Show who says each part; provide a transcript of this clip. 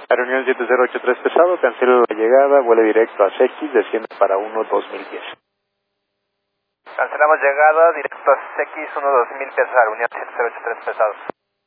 Speaker 1: La reunión 7083 pesado, cancela la llegada, vuela directo a CX, desciende para 1-2010.
Speaker 2: Cancelamos llegada, directo a CX 1-2000 pies a la reunión 7083 pesado.